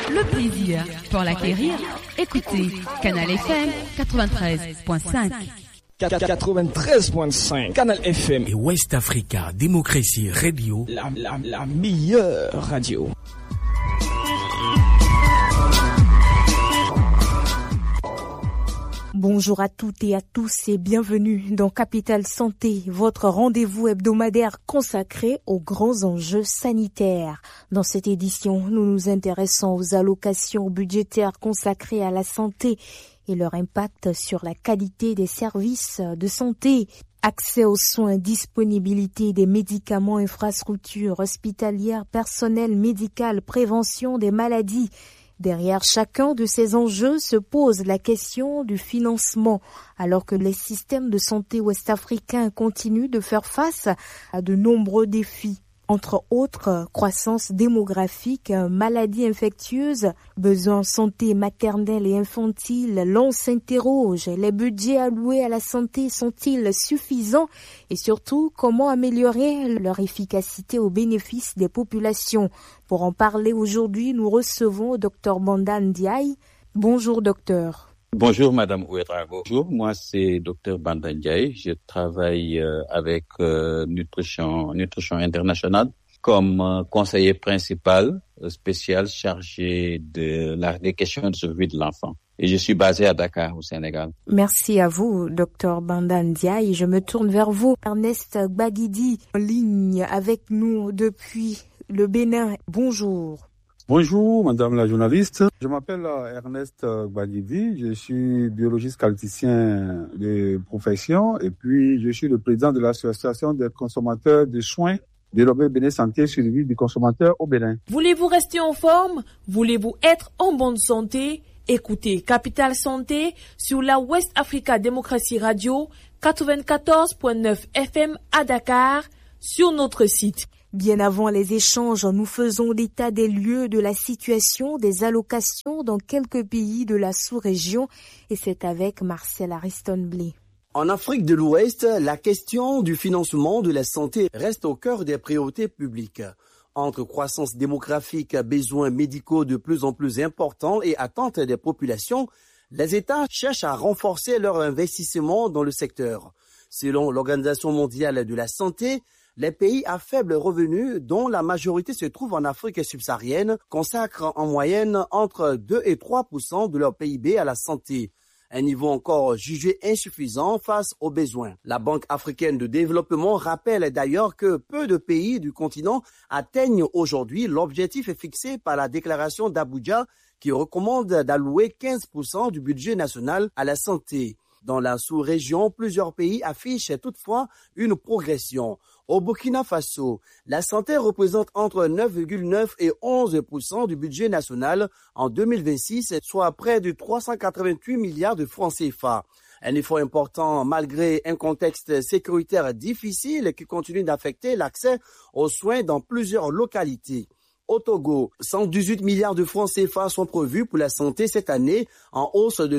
le plaisir pour l'acquérir. Écoutez Canal FM 93.5. 93.5 Canal FM et West Africa Democracy Radio, la meilleure radio. Bonjour à toutes et à tous et bienvenue dans Capital Santé, votre rendez-vous hebdomadaire consacré aux grands enjeux sanitaires. Dans cette édition, nous nous intéressons aux allocations budgétaires consacrées à la santé et leur impact sur la qualité des services de santé. Accès aux soins, disponibilité des médicaments, infrastructures hospitalières, personnel médical, prévention des maladies. Derrière chacun de ces enjeux se pose la question du financement, alors que les systèmes de santé ouest-africains continuent de faire face à de nombreux défis. Entre autres, croissance démographique, maladies infectieuses, besoins en santé maternelle et infantile, l'on s'interroge, les budgets alloués à la santé sont-ils suffisants et surtout, comment améliorer leur efficacité au bénéfice des populations? Pour en parler aujourd'hui, nous recevons Dr Banda Ndiaye. Bonjour docteur. Bonjour Madame Ouedrago. Bonjour, moi c'est Dr Banda Ndiaye. Je travaille avec Nutrition International comme conseiller principal spécial chargé des questions de survie de l'enfant. Et je suis basé à Dakar, au Sénégal. Merci à vous, Dr Banda Ndiaye. Je me tourne vers vous. Ernest Gbagidi, en ligne avec nous depuis le Bénin. Bonjour. Bonjour, madame la journaliste. Je m'appelle Ernest Gbagidi. Je suis biologiste qualiticien de profession et puis je suis le président de l'association des consommateurs de soins développés Bénin Santé sur le vie du consommateur au Bénin. Voulez-vous rester en forme? Voulez-vous être en bonne santé? Écoutez Capital Santé sur la West Africa Democracy Radio 94.9 FM à Dakar sur notre site. Bien avant les échanges, nous faisons l'état des lieux de la situation des allocations dans quelques pays de la sous-région et c'est avec Marcel Ariston-Blé. En Afrique de l'Ouest, la question du financement de la santé reste au cœur des priorités publiques. Entre croissance démographique, besoins médicaux de plus en plus importants et attentes des populations, les États cherchent à renforcer leur investissement dans le secteur. Selon l'Organisation mondiale de la santé, les pays à faible revenu, dont la majorité se trouve en Afrique subsaharienne, consacrent en moyenne entre 2 et 3% de leur PIB à la santé. Un niveau encore jugé insuffisant face aux besoins. La Banque africaine de développement rappelle d'ailleurs que peu de pays du continent atteignent aujourd'hui l'objectif fixé par la déclaration d'Abuja qui recommande d'allouer 15% du budget national à la santé. Dans la sous-région, plusieurs pays affichent toutefois une progression. Au Burkina Faso, la santé représente entre 9,9 et 11% du budget national en 2026, soit près de 388 milliards de francs CFA. Un effort important malgré un contexte sécuritaire difficile qui continue d'affecter l'accès aux soins dans plusieurs localités. Au Togo, 118 milliards de francs CFA sont prévus pour la santé cette année, en hausse de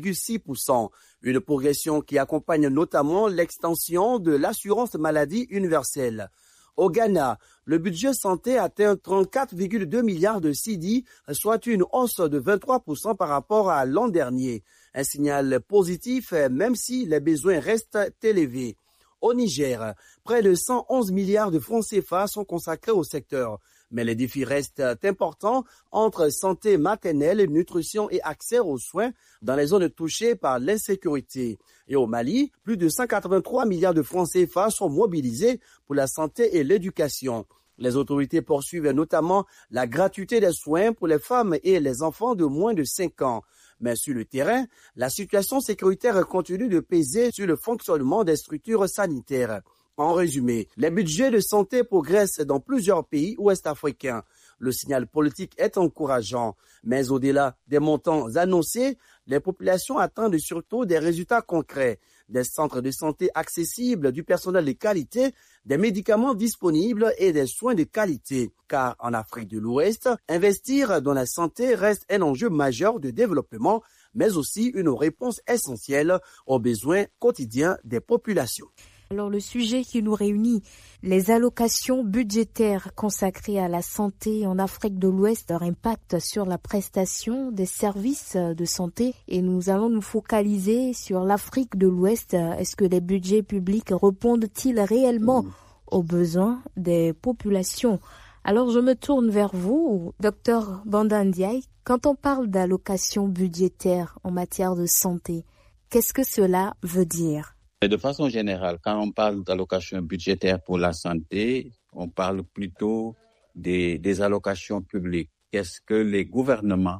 3,6%. Une progression qui accompagne notamment l'extension de l'assurance maladie universelle. Au Ghana, le budget santé atteint 34,2 milliards de cedi, soit une hausse de 23% par rapport à l'an dernier. Un signal positif, même si les besoins restent élevés. Au Niger, près de 111 milliards de francs CFA sont consacrés au secteur. Mais les défis restent importants entre santé maternelle, nutrition et accès aux soins dans les zones touchées par l'insécurité. Et au Mali, plus de 183 milliards de francs CFA sont mobilisés pour la santé et l'éducation. Les autorités poursuivent notamment la gratuité des soins pour les femmes et les enfants de moins de 5 ans. Mais sur le terrain, la situation sécuritaire continue de peser sur le fonctionnement des structures sanitaires. En résumé, les budgets de santé progressent dans plusieurs pays ouest-africains. Le signal politique est encourageant, mais au-delà des montants annoncés, les populations attendent surtout des résultats concrets, des centres de santé accessibles, du personnel de qualité, des médicaments disponibles et des soins de qualité. Car en Afrique de l'Ouest, investir dans la santé reste un enjeu majeur de développement, mais aussi une réponse essentielle aux besoins quotidiens des populations. Alors le sujet qui nous réunit, les allocations budgétaires consacrées à la santé en Afrique de l'Ouest, leur impact sur la prestation des services de santé. Et nous allons nous focaliser sur l'Afrique de l'Ouest. Est-ce que les budgets publics répondent-ils réellement aux besoins des populations? Alors je me tourne vers vous, Dr Banda Ndiaye. Quand on parle d'allocations budgétaires en matière de santé, qu'est-ce que cela veut dire? De façon générale, quand on parle d'allocations budgétaires pour la santé, on parle plutôt des allocations publiques. Qu'est-ce que les gouvernements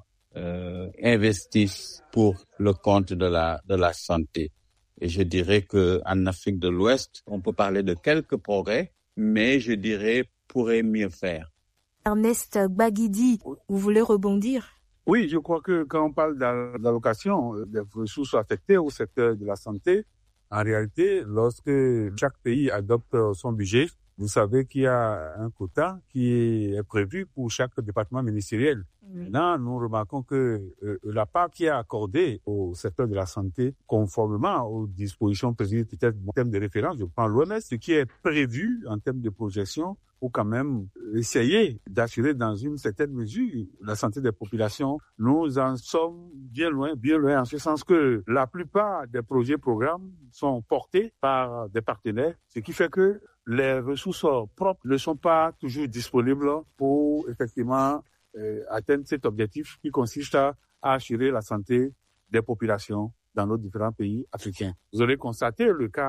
investissent pour le compte de la santé? Et je dirais qu'en Afrique de l'Ouest, on peut parler de quelques progrès, mais je dirais pourrait mieux faire. Ernest Gbagidi, vous voulez rebondir? Oui, je crois que quand on parle d'allocation des ressources affectées au secteur de la santé, en réalité, lorsque chaque pays adopte son budget, vous savez qu'il y a un quota qui est prévu pour chaque département ministériel. Maintenant, nous remarquons que la part qui est accordée au secteur de la santé, conformément aux dispositions prévues peut-être en termes de référence, je prends l'OMS, ce qui est prévu en termes de projection, pour quand même essayer d'assurer dans une certaine mesure la santé des populations. Nous en sommes bien loin, en ce sens que la plupart des programmes sont portés par des partenaires, ce qui fait que les ressources propres ne sont pas toujours disponibles pour effectivement atteindre cet objectif qui consiste à assurer la santé des populations dans nos différents pays africains. Vous aurez constaté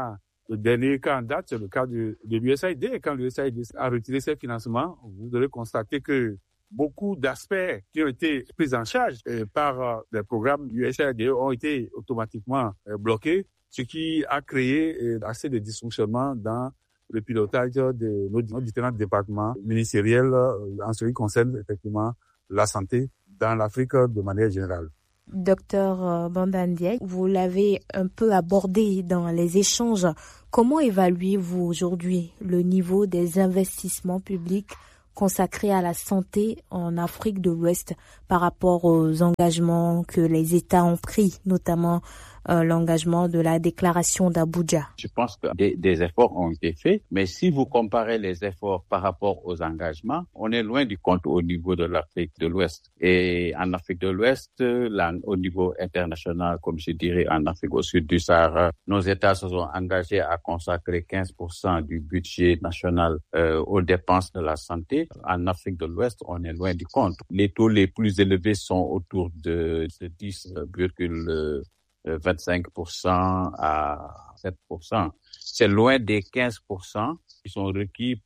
le dernier cas en date, c'est le cas de l'USAID. Quand l'USAID a retiré ses financements, vous aurez constaté que beaucoup d'aspects qui ont été pris en charge par les programmes USAID ont été automatiquement bloqués, ce qui a créé assez de dysfonctionnements dans le pilotage de nos différents départements ministériels en ce qui concerne effectivement la santé dans l'Afrique de manière générale. Docteur Banda Ndiaye, vous l'avez un peu abordé dans les échanges. Comment évaluez-vous aujourd'hui le niveau des investissements publics consacrés à la santé en Afrique de l'Ouest par rapport aux engagements que les États ont pris, notamment l'engagement de la déclaration d'Abuja? Je pense que des efforts ont été faits, mais si vous comparez les efforts par rapport aux engagements, on est loin du compte au niveau de l'Afrique de l'Ouest. Et en Afrique de l'Ouest, au niveau international, comme je dirais en Afrique au sud du Sahara, nos États se sont engagés à consacrer 15% du budget national aux dépenses de la santé. En Afrique de l'Ouest, on est loin du compte. Les taux les plus élevés sont autour de 10,25% à 7%. C'est loin des 15% qui sont requis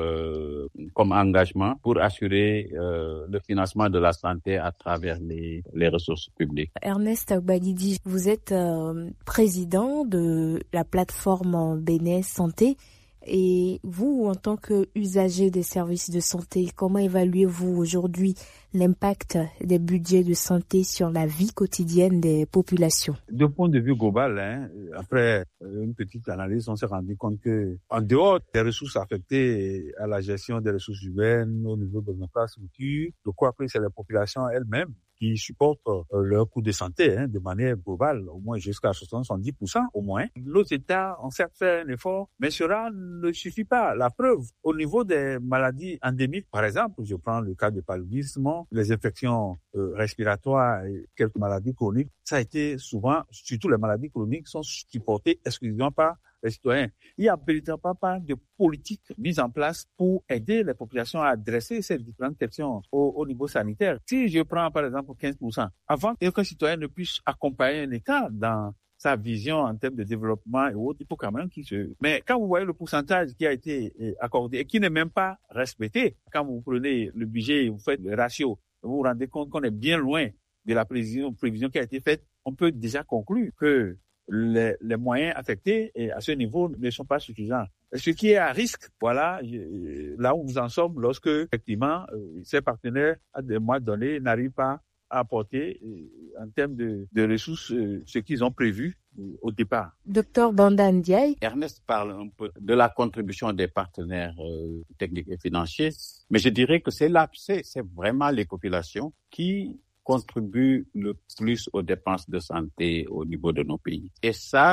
comme engagement pour assurer le financement de la santé à travers les ressources publiques. Ernest Gbagidi, vous êtes président de la plateforme Bénin Santé. Et vous, en tant qu'usager des services de santé, comment évaluez-vous aujourd'hui l'impact des budgets de santé sur la vie quotidienne des populations? De point de vue global, après une petite analyse, on s'est rendu compte que, en dehors des ressources affectées à la gestion des ressources humaines au niveau de notre infrastructure, je crois que c'est la population elle-même qui supportent leur coût de santé de manière globale, au moins jusqu'à 70% au moins. Les États ont certes fait un effort, mais cela ne suffit pas. La preuve, au niveau des maladies endémiques, par exemple, je prends le cas du paludisme, les infections respiratoires et quelques maladies chroniques, ça a été souvent, surtout les maladies chroniques, sont supportées exclusivement par les citoyens. Il n'y a véritablement pas de politique mise en place pour aider les populations à adresser ces différentes questions au niveau sanitaire. Si je prends par exemple 15%, avant qu'un citoyen ne puisse accompagner un État dans sa vision en termes de développement et autres, il faut quand même Mais quand vous voyez le pourcentage qui a été accordé et qui n'est même pas respecté, quand vous prenez le budget et vous faites le ratio, vous vous rendez compte qu'on est bien loin de la prévision qui a été faite, on peut déjà conclure que les moyens affectés à ce niveau ne sont pas suffisants. Ce qui est à risque, voilà, là où nous en sommes lorsque, effectivement, ces partenaires, à des mois donnés, n'arrivent pas à apporter, en termes de ressources, ce qu'ils ont prévu au départ. Docteur Banda Ndiaye. Ernest parle un peu de la contribution des partenaires techniques et financiers, mais je dirais que c'est vraiment les populations qui contribuent le plus aux dépenses de santé au niveau de nos pays. Et ça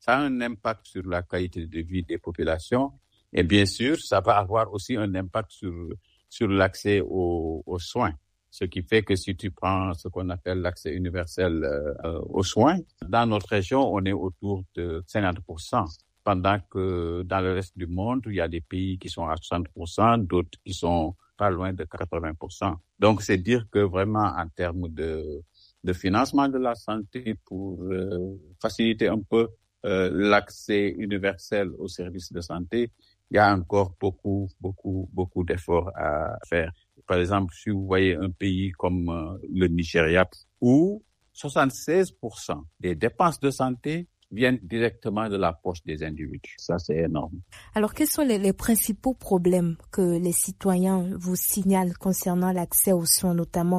ça a un impact sur la qualité de vie des populations. Et bien sûr, ça va avoir aussi un impact sur l'accès aux soins. Ce qui fait que si tu prends ce qu'on appelle l'accès universel aux soins, dans notre région, on est autour de 50%. Pendant que dans le reste du monde, il y a des pays qui sont à 60%, d'autres qui sont pas loin de 80%. Donc, c'est dire que vraiment, en termes de financement de la santé pour faciliter un peu l'accès universel aux services de santé, il y a encore beaucoup d'efforts à faire. Par exemple, si vous voyez un pays comme le Nigeria, où 76% des dépenses de santé viennent directement de la poche des individus. Ça, c'est énorme. Alors, quels sont les principaux problèmes que les citoyens vous signalent concernant l'accès aux soins, notamment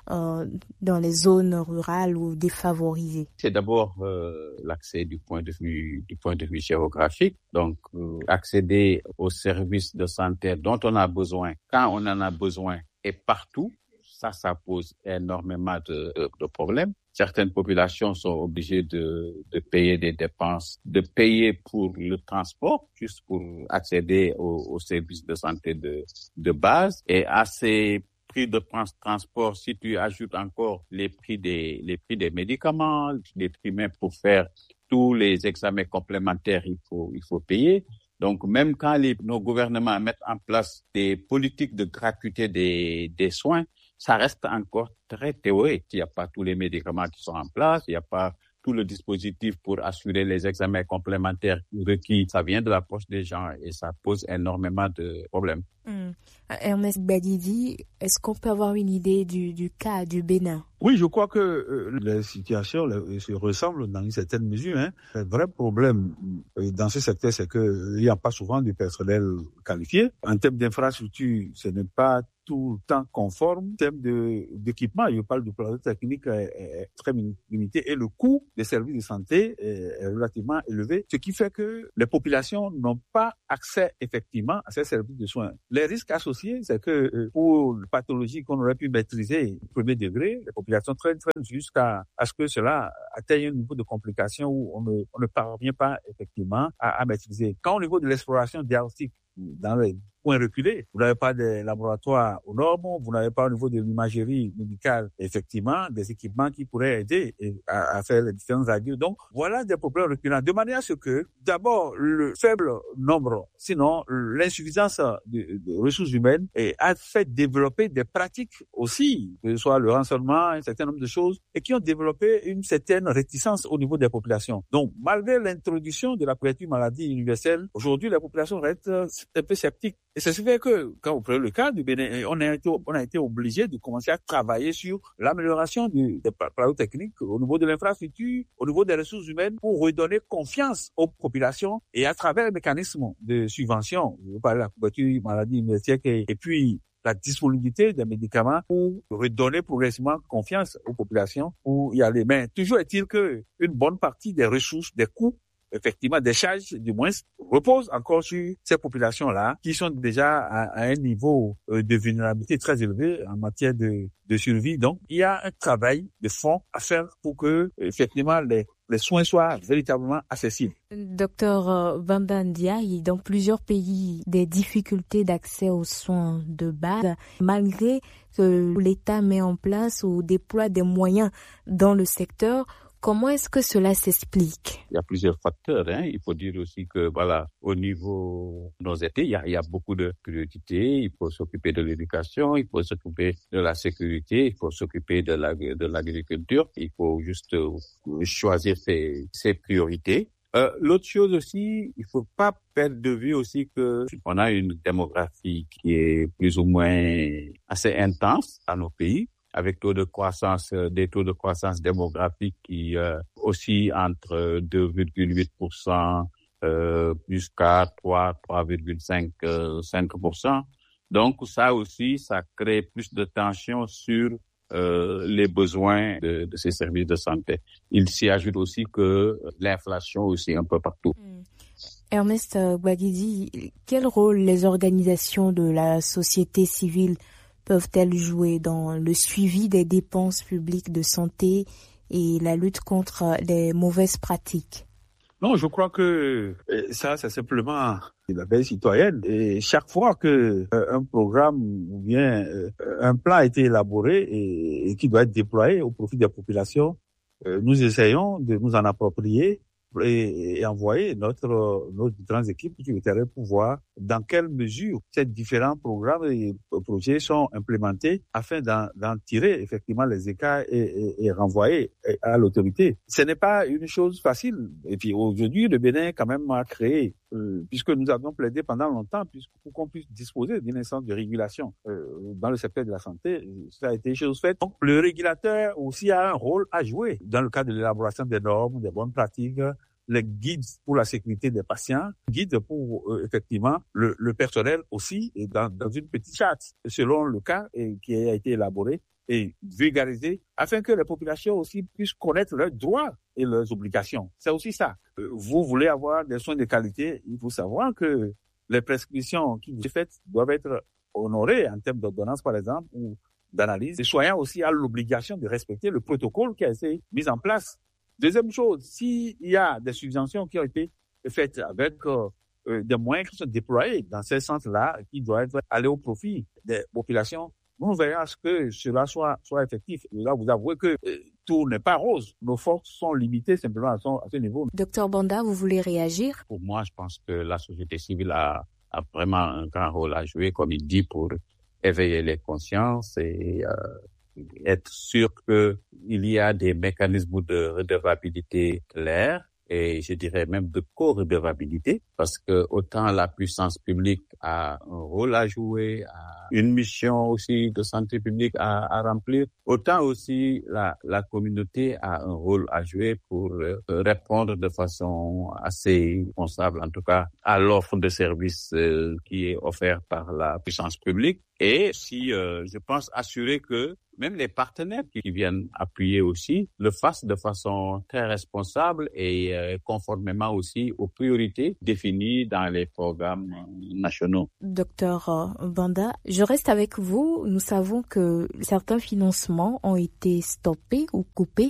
dans les zones rurales ou défavorisées? C'est d'abord l'accès du point de vue géographique. Donc, accéder aux services de santé dont on a besoin, quand on en a besoin et partout, ça pose énormément de problèmes. Certaines populations sont obligées de payer des dépenses, de payer pour le transport, juste pour accéder aux services de santé de base. Et à ces prix de transport, si tu ajoutes encore les prix des médicaments, les prix même pour faire tous les examens complémentaires, il faut payer. Donc, même quand nos gouvernements mettent en place des politiques de gratuité des soins, ça reste encore très théorique. Il n'y a pas tous les médicaments qui sont en place, il n'y a pas tout le dispositif pour assurer les examens complémentaires requis. Ça vient de la poche des gens et ça pose énormément de problèmes. Ernest Gbadidi, est-ce qu'on peut avoir une idée du cas du Bénin? Oui, je crois que les situations se ressemblent dans une certaine mesure. Le vrai problème dans ce secteur, c'est qu'il n'y a pas souvent de personnel qualifié. En termes d'infrastructure, ce n'est pas tout le temps conforme. En termes d'équipement, je parle du plateau technique est très limité et le coût des services de santé est relativement élevé, ce qui fait que les populations n'ont pas accès effectivement à ces services de soins. Les risques associés, c'est que pour les pathologies qu'on aurait pu maîtriser au premier degré, les populations traînent jusqu'à ce que cela atteigne un niveau de complication où on ne parvient pas effectivement à maîtriser. Quand au niveau de l'exploration diagnostique, dans les points reculés, vous n'avez pas de laboratoire aux normes, vous n'avez pas au niveau de l'imagerie médicale, effectivement, des équipements qui pourraient aider à faire les différents radios. Donc, voilà des problèmes reculants. De manière à ce que, d'abord, le faible nombre, sinon l'insuffisance de ressources humaines a fait développer des pratiques aussi, que ce soit le renseignement, un certain nombre de choses, et qui ont développé une certaine réticence au niveau des populations. Donc, malgré l'introduction de la couverture maladie universelle, aujourd'hui, la population reste un peu sceptique. Et c'est ce qui fait que, quand vous prenez le cas du Bénin, on a été obligé de commencer à travailler sur l'amélioration des plateaux techniques au niveau de l'infrastructure, au niveau des ressources humaines, pour redonner confiance aux populations et à travers les mécanismes de subvention, je veux parler de la couverture maladie universelle et puis la disponibilité des médicaments pour redonner progressivement confiance aux populations pour y aller. Mais toujours est-il que une bonne partie des ressources, des coûts, effectivement, des charges, du moins, reposent encore sur ces populations-là qui sont déjà à un niveau de vulnérabilité très élevé en matière de survie. Donc, il y a un travail de fond à faire pour que, effectivement, les soins soient véritablement accessibles. Docteur Banda Ndiaye, dans plusieurs pays, des difficultés d'accès aux soins de base, malgré que l'État met en place ou déploie des moyens dans le secteur. Comment est-ce que cela s'explique? Il y a plusieurs facteurs. Il faut dire aussi que, voilà, au niveau de nos États, il y a beaucoup de priorités. Il faut s'occuper de l'éducation, il faut s'occuper de la sécurité, il faut s'occuper de l'agriculture. Il faut juste choisir ses priorités. L'autre chose aussi, il faut pas perdre de vue aussi que on a une démographie qui est plus ou moins assez intense dans nos pays, avec des taux de croissance démographique qui oscillent entre 2,8% jusqu'à 3,5%. Donc ça aussi, ça crée plus de tension sur les besoins de ces services de santé. Il s'y ajoute aussi que l'inflation aussi un peu partout. Ernest Gbadidi, quel rôle les organisations de la société civile peuvent-elles jouer dans le suivi des dépenses publiques de santé et la lutte contre les mauvaises pratiques? Non, je crois que ça, c'est simplement la veille citoyenne. Et chaque fois que un programme ou bien un plan a été élaboré et qui doit être déployé au profit des populations, nous essayons de nous en approprier et envoyer nos différentes équipes sur le terrain pour voir dans quelle mesure ces différents programmes et projets sont implémentés afin d'en tirer effectivement les écarts et renvoyer à l'autorité. Ce n'est pas une chose facile. Et puis aujourd'hui, le Bénin quand même a créé, puisque nous avons plaidé pendant longtemps pour qu'on puisse disposer d'une instance de régulation dans le secteur de la santé, ça a été chose faite. Donc le régulateur aussi a un rôle à jouer dans le cadre de l'élaboration des normes, des bonnes pratiques, les guides pour la sécurité des patients, guides pour effectivement le personnel aussi, et dans une petite charte selon le cas qui a été élaboré et vulgarisé afin que les populations aussi puissent connaître leurs droits et leurs obligations. C'est aussi ça. Vous voulez avoir des soins de qualité, il faut savoir que les prescriptions qui vous sont faites doivent être honorées en termes d'ordonnance par exemple ou d'analyse. Les soignants aussi ont l'obligation de respecter le protocole qui a été mis en place. Deuxième chose, s'il y a des subventions qui ont été faites avec des moyens qui sont déployés dans ces centres-là, qui doivent aller au profit des populations, nous verrons à ce que cela soit effectif. Et là, vous avouez que tout n'est pas rose. Nos forces sont limitées simplement à ce niveau. Docteur Banda, vous voulez réagir? Pour moi, je pense que la société civile a vraiment un grand rôle à jouer, comme il dit, pour éveiller les consciences et être sûr qu'il y a des mécanismes de redevabilité clairs et je dirais même de co-redevabilité, parce que autant la puissance publique a un rôle à jouer, a une mission aussi de santé publique à remplir, autant aussi la communauté a un rôle à jouer pour répondre de façon assez responsable, en tout cas, à l'offre de services qui est offerte par la puissance publique. Et si je pense assurer que même les partenaires qui viennent appuyer aussi le fassent de façon très responsable et conformément aussi aux priorités définies dans les programmes nationaux. Docteur Banda, je reste avec vous. Nous savons que certains financements ont été stoppés ou coupés.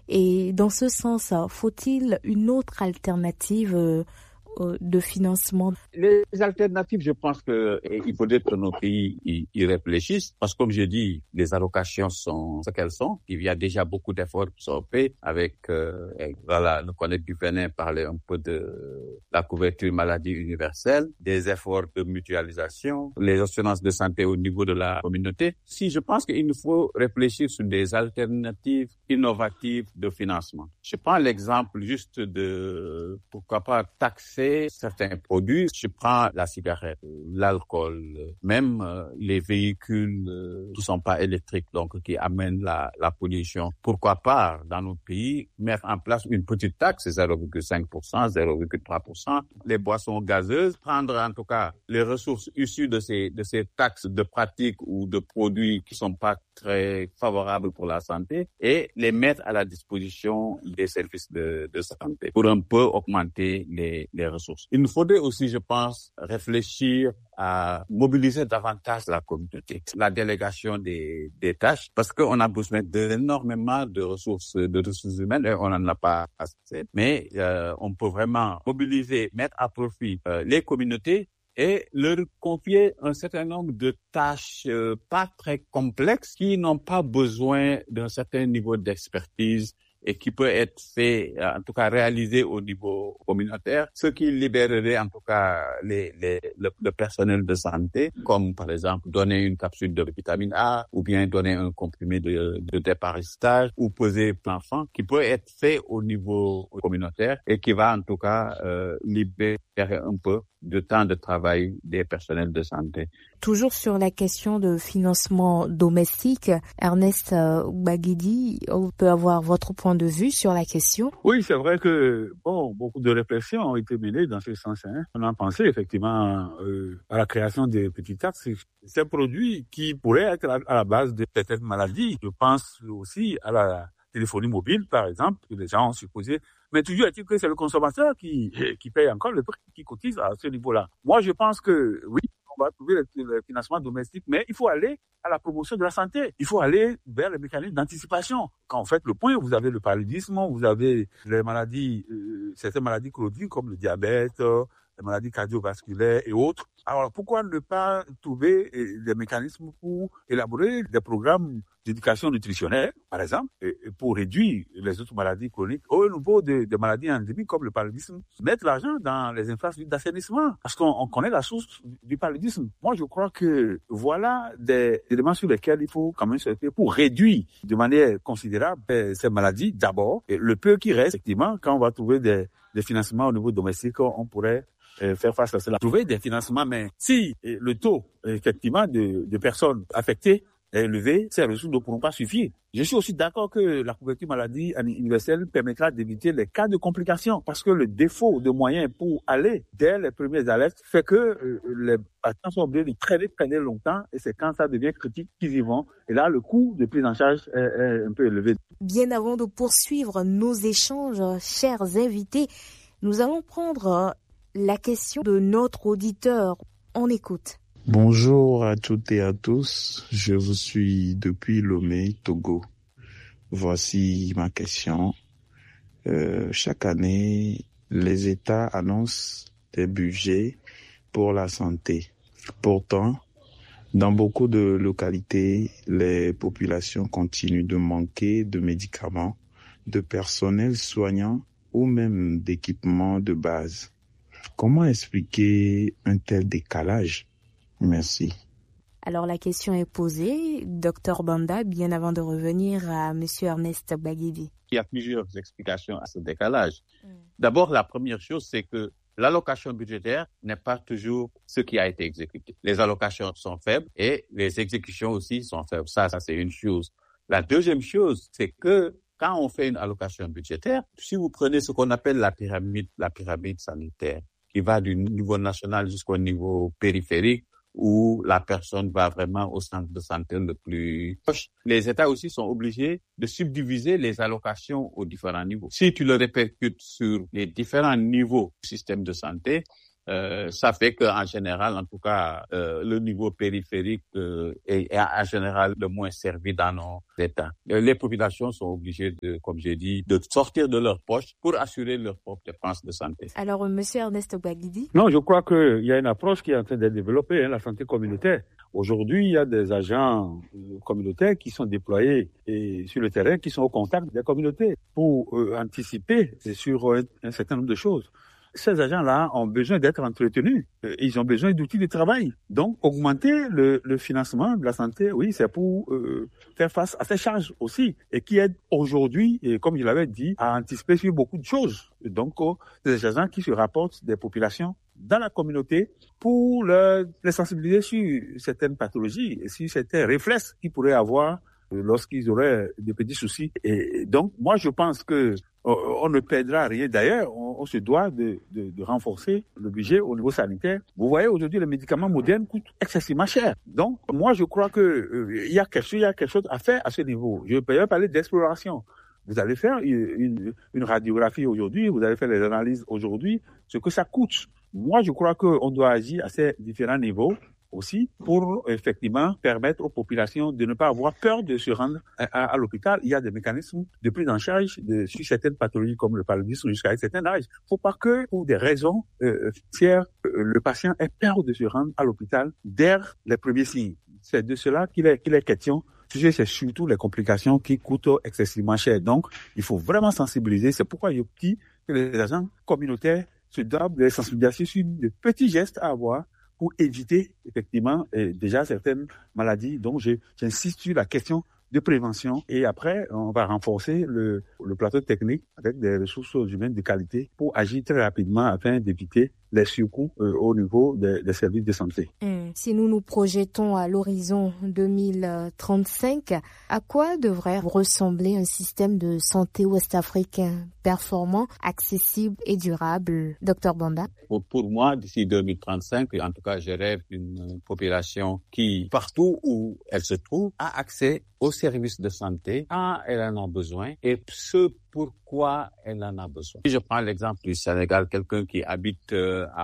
Et dans ce sens, faut-il une autre alternative de financement? Les alternatives, je pense qu'il faudrait que nos pays y réfléchissent, parce que comme je dis, les allocations sont ce qu'elles sont. Il y a déjà beaucoup d'efforts qui sont faits avec, voilà, le collègue du Bénin parlait un peu de la couverture maladie universelle, des efforts de mutualisation, les assurances de santé au niveau de la communauté. Si je pense qu'il nous faut réfléchir sur des alternatives innovatives de financement. Je prends l'exemple juste de, pourquoi pas, taxer certains produits. Je prends la cigarette, l'alcool, même les véhicules qui sont pas électriques, donc qui amènent la pollution. Pourquoi pas, dans nos pays, mettre en place une petite taxe, 0,5%, 0,3%, les boissons gazeuses, prendre en tout cas les ressources issues de ces taxes de pratiques ou de produits qui sont pas très favorables pour la santé et les mettre à la disposition des services de santé pour un peu augmenter les ressources. Il nous faudrait aussi, je pense, réfléchir à mobiliser davantage la communauté, la délégation des tâches, parce qu'on a besoin d'énormément de ressources humaines et on n'en a pas assez. Mais on peut vraiment mobiliser, mettre à profit les communautés et leur confier un certain nombre de tâches pas très complexes qui n'ont pas besoin d'un certain niveau d'expertise et qui peut être fait, en tout cas réalisé au niveau communautaire, ce qui libérerait en tout cas le personnel de santé, comme par exemple donner une capsule de vitamine A ou bien donner un comprimé de déparasitage ou poser l'enfant, qui peut être fait au niveau communautaire et qui va en tout cas libérer un peu de temps de travail des personnels de santé. Toujours sur la question de financement domestique, Ernest Gbagidi, on peut avoir votre point de vue sur la question? Oui, c'est vrai que beaucoup de réflexions ont été menées dans ce sens. On a pensé effectivement à la création des petits taxes. Ces produits qui pourraient être à la base de certaines maladies. Je pense aussi à la téléphonie mobile, par exemple, que les gens ont supposé. Mais toujours est-il que c'est le consommateur qui paye encore le prix, qui cotise à ce niveau-là. Moi, je pense que oui, on va trouver le financement domestique, mais il faut aller à la promotion de la santé. Il faut aller vers les mécanismes d'anticipation. Quand vous faites le point, vous avez le paludisme, vous avez les maladies, certaines maladies chroniques comme le diabète, les maladies cardiovasculaires et autres. Alors, pourquoi ne pas trouver des mécanismes pour élaborer des programmes d'éducation nutritionnelle, par exemple, et pour réduire les autres maladies chroniques au niveau des maladies endémiques comme le paludisme, mettre l'argent dans les infrastructures d'assainissement, parce qu'on connaît la source du paludisme. Moi, je crois que voilà des éléments sur lesquels il faut quand même se faire pour réduire de manière considérable ces maladies d'abord, et le peu qui reste, effectivement, quand on va trouver des financements au niveau domestique, on pourrait faire face à cela. Trouver des financements, mais si le taux, effectivement, de personnes affectées est élevé, ces ressources ne pourront pas suffire. Je suis aussi d'accord que la couverture maladie universelle permettra d'éviter les cas de complications, parce que le défaut de moyens pour aller dès les premières alertes fait que les patients sont obligés de traîner longtemps, et c'est quand ça devient critique qu'ils y vont. Et là, le coût de prise en charge est un peu élevé. Bien avant de poursuivre nos échanges, chers invités, nous allons prendre la question de notre auditeur. On écoute. Bonjour à toutes et à tous. Je vous suis depuis Lomé, Togo. Voici ma question. Chaque année, les États annoncent des budgets pour la santé. Pourtant, dans beaucoup de localités, les populations continuent de manquer de médicaments, de personnel soignant ou même d'équipements de base. Comment expliquer un tel décalage? Merci. Alors la question est posée, Dr Banda, bien avant de revenir à M. Ernest Gbagidi. Il y a plusieurs explications à ce décalage. D'abord, la première chose, c'est que l'allocation budgétaire n'est pas toujours ce qui a été exécuté. Les allocations sont faibles et les exécutions aussi sont faibles. Ça c'est une chose. La deuxième chose, c'est que quand on fait une allocation budgétaire, si vous prenez ce qu'on appelle la pyramide sanitaire, qui va du niveau national jusqu'au niveau périphérique, où la personne va vraiment au centre de santé le plus proche. Les États aussi sont obligés de subdiviser les allocations aux différents niveaux. Si tu le répercutes sur les différents niveaux du système de santé, ça fait qu'en général, en tout cas, le niveau périphérique est en général le moins servi dans nos États. Les populations sont obligées comme j'ai dit, de sortir de leur poche pour assurer leurs propres dépenses de santé. Alors, Monsieur Ernest Gbagidi? Non, je crois qu'il y a une approche qui est en train d'être développée, la santé communautaire. Aujourd'hui, il y a des agents communautaires qui sont déployés sur le terrain, qui sont au contact des communautés pour anticiper sur un certain nombre de choses. Ces agents-là ont besoin d'être entretenus. Ils ont besoin d'outils de travail. Donc, augmenter le financement de la santé, oui, c'est pour faire face à ces charges aussi. Et qui aident aujourd'hui, et comme je l'avais dit, à anticiper sur beaucoup de choses. Donc, des agents qui se rapportent des populations dans la communauté pour les sensibiliser sur certaines pathologies et sur certains réflexes qu'ils pourraient avoir lorsqu'ils auraient des petits soucis. Et donc, moi, je pense que on ne perdra rien. D'ailleurs, on se doit de renforcer le budget au niveau sanitaire. Vous voyez, aujourd'hui, les médicaments modernes coûtent excessivement cher. Donc, moi, je crois que il y a quelque chose à faire à ce niveau. Je peux parler d'exploration. Vous allez faire une radiographie aujourd'hui, vous allez faire les analyses aujourd'hui, ce que ça coûte. Moi, je crois qu'on doit agir à ces différents niveaux aussi pour effectivement permettre aux populations de ne pas avoir peur de se rendre à l'hôpital. Il y a des mécanismes de prise en charge sur certaines pathologies comme le paludisme jusqu'à un certain âge. Il ne faut pas que pour des raisons financières, le patient ait peur de se rendre à l'hôpital dès les premiers signes. C'est de cela qu'il est question. C'est surtout les complications qui coûtent excessivement cher. Donc, il faut vraiment sensibiliser. C'est pourquoi je dis que les agents communautaires se doivent de sensibiliser sur de petits gestes à avoir pour éviter effectivement déjà certaines maladies. Donc, j'insiste sur la question de prévention et après, on va renforcer le plateau technique avec des ressources humaines de qualité pour agir très rapidement afin d'éviter les surcoûts au niveau des services de santé. Si nous nous projetons à l'horizon 2035, à quoi devrait ressembler un système de santé ouest-africain performant, accessible et durable? Dr Banda? Pour moi, d'ici 2035, en tout cas, je rêve d'une population qui, partout où elle se trouve, a accès aux services de santé quand elle en a besoin, et ce, pourquoi elle en a besoin. Si je prends l'exemple du Sénégal, quelqu'un qui habite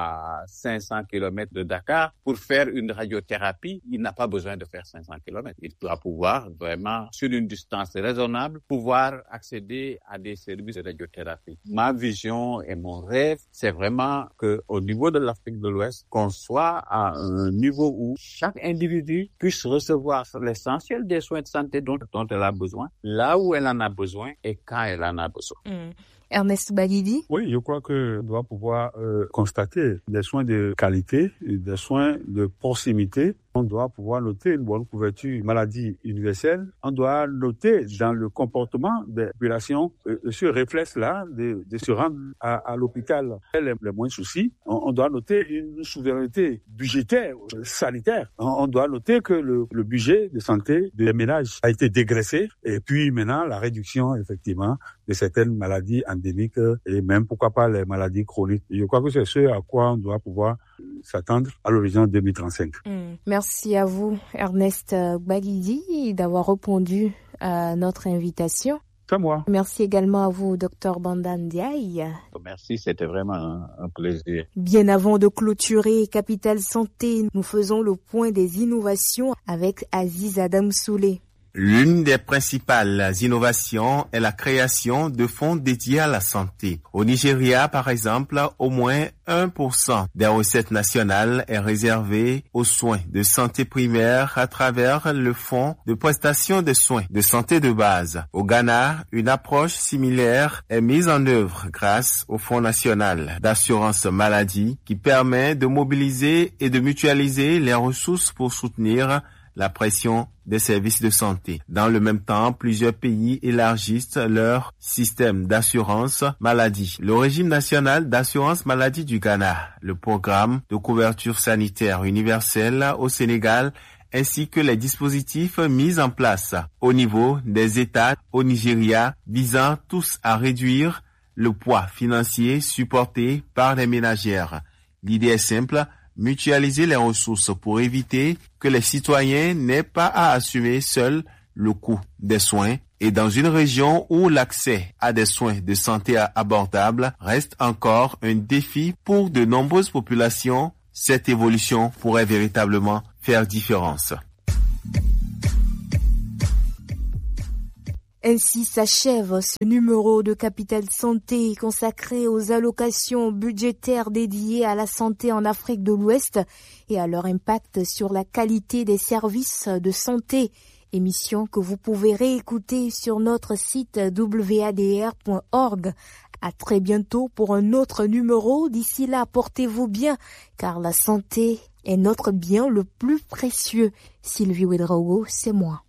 à 500 km de Dakar, pour faire une radiothérapie, il n'a pas besoin de faire 500 km. Il doit pouvoir vraiment, sur une distance raisonnable, pouvoir accéder à des services de radiothérapie. Ma vision et mon rêve, c'est vraiment qu'au niveau de l'Afrique de l'Ouest, qu'on soit à un niveau où chaque individu puisse recevoir l'essentiel des soins de santé dont elle a besoin, là où elle en a besoin et quand elle en a besoin. Ernest Gbagidi? Oui, je crois que doit pouvoir constater des soins de qualité, des soins de proximité. On doit pouvoir noter une bonne couverture maladie universelle. On doit noter dans le comportement des populations ce réflexe-là de se rendre à l'hôpital. Les moins de soucis. On doit noter une souveraineté budgétaire, sanitaire. On doit noter que le budget de santé des ménages a été dégraissé. Et puis maintenant, la réduction, effectivement, de certaines maladies endémiques et même, pourquoi pas, les maladies chroniques. Je crois que c'est ce à quoi on doit pouvoir s'attendre à l'horizon 2035. Merci à vous, Ernest Gbagidi, d'avoir répondu à notre invitation. C'est moi. Merci également à vous, Dr Bandan Ndiaye. Merci, c'était vraiment un plaisir. Bien avant de clôturer Capital Santé, nous faisons le point des innovations avec Aziz Adam Soulé. L'une des principales innovations est la création de fonds dédiés à la santé. Au Nigeria, par exemple, au moins 1% des recettes nationales est réservé aux soins de santé primaire à travers le fonds de prestation des soins de santé de base. Au Ghana, une approche similaire est mise en œuvre grâce au Fonds national d'assurance maladie qui permet de mobiliser et de mutualiser les ressources pour soutenir la pression des services de santé. Dans le même temps, plusieurs pays élargissent leur système d'assurance maladie. Le régime national d'assurance maladie du Ghana, le programme de couverture sanitaire universelle au Sénégal, ainsi que les dispositifs mis en place au niveau des États au Nigeria, visant tous à réduire le poids financier supporté par les ménagères. L'idée est simple: mutualiser les ressources pour éviter que les citoyens n'aient pas à assumer seuls le coût des soins. Et dans une région où l'accès à des soins de santé abordables reste encore un défi pour de nombreuses populations, cette évolution pourrait véritablement faire différence. Ainsi s'achève ce numéro de Capital Santé consacré aux allocations budgétaires dédiées à la santé en Afrique de l'Ouest et à leur impact sur la qualité des services de santé. Émission que vous pouvez réécouter sur notre site wadr.org. À très bientôt pour un autre numéro. D'ici là, portez-vous bien, car la santé est notre bien le plus précieux. Sylvie Ouedraogo, c'est moi.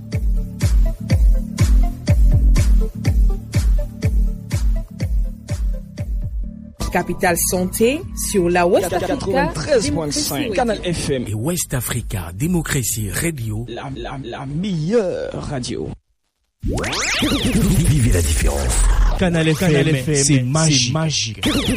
Capital Santé sur la West Africa 93.5 Canal FM et West Africa Démocratie Radio, la meilleure radio. Vivez la différence. Canal FM, c'est magique.